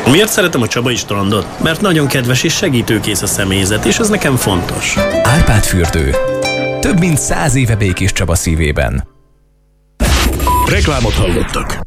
Miért szeretem a Csabai strandot? Mert nagyon kedves és segítőkész a személyzet, és ez nekem fontos. Árpád fürdő. Több mint 100 éve Békés Csaba szívében. Reklámot hallottak.